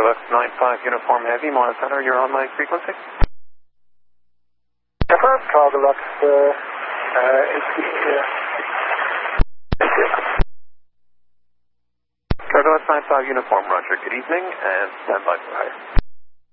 X95 Uniform Heavy, Mona Center, you're on my frequency? Cargo Lux, Cargo X95 Uniform, roger. Good evening, and stand by for hire.